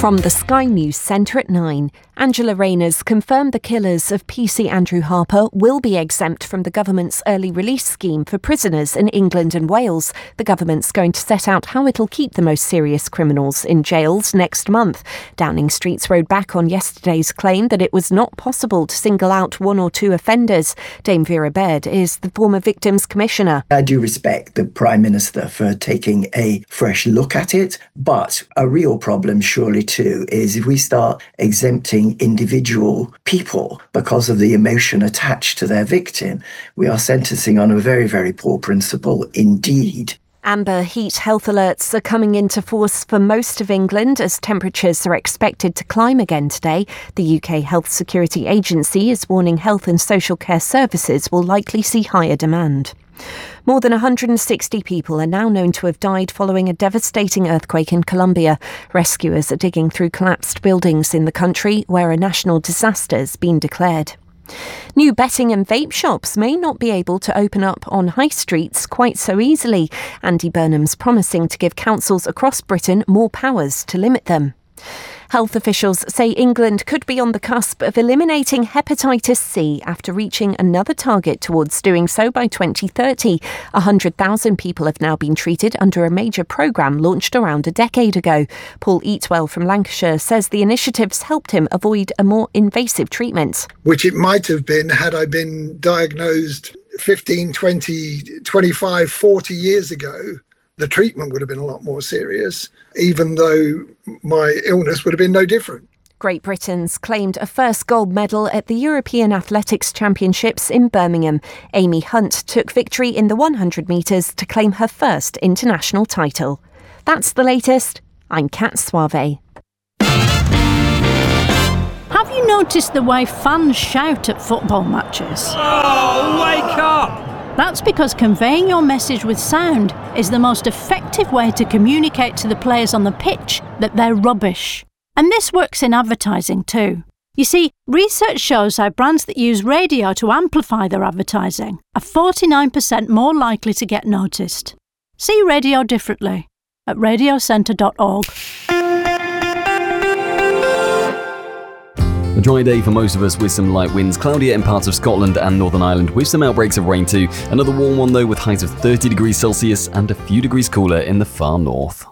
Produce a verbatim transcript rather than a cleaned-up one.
From the Sky News Centre at nine, Angela Rayner's confirmed the killers of P C Andrew Harper will be exempt from the government's early release scheme for prisoners in England and Wales. The government's going to set out how it'll keep the most serious criminals in jails next month. Downing Street's rode back on yesterday's claim that it was not possible to single out one or two offenders. Dame Vera Baird is the former Victims Commissioner. I do respect the Prime Minister for taking a fresh look at it, but a real problem surely too is if we start exempting individual people because of the emotion attached to their victim, we are sentencing on a very, very poor principle indeed. Amber heat health alerts are coming into force for most of England as temperatures are expected to climb again today. The U K Health Security Agency is warning health and social care services will likely see higher demand. More than one hundred sixty people are now known to have died following a devastating earthquake in Colombia. Rescuers are digging through collapsed buildings in the country where a national disaster's been declared. New betting and vape shops may not be able to open up on high streets quite so easily. Andy Burnham's promising to give councils across Britain more powers to limit them. Health officials say England could be on the cusp of eliminating hepatitis C after reaching another target towards doing so by twenty thirty. one hundred thousand people have now been treated under a major programme launched around a decade ago. Paul Eatwell from Lancashire says the initiative's helped him avoid a more invasive treatment. Which it might have been had I been diagnosed fifteen, twenty, twenty-five, forty years ago. The treatment would have been a lot more serious, even though my illness would have been no different. Great Britain's claimed a first gold medal at the European Athletics Championships in Birmingham. Amy Hunt took victory in the one hundred metres to claim her first international title. That's the latest. I'm Kat Suave. Have you noticed the way fans shout at football matches? Oh, wake up! That's because conveying your message with sound is the most effective way to communicate to the players on the pitch that they're rubbish. And this works in advertising too. You see, research shows how brands that use radio to amplify their advertising are forty-nine percent more likely to get noticed. See radio differently at radio centre dot org. A dry day for most of us with some light winds, cloudier in parts of Scotland and Northern Ireland with some outbreaks of rain too. Another warm one though with highs of thirty degrees Celsius and a few degrees cooler in the far north.